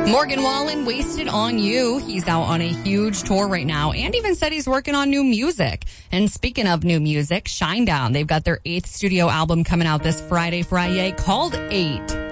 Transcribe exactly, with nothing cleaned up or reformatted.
Morgan Wallen, Wasted on You. He's out on a huge tour right now and even said he's working on new music. And speaking of new music, Shinedown, they've got their eighth studio album coming out this Friday, Friday, called Eight.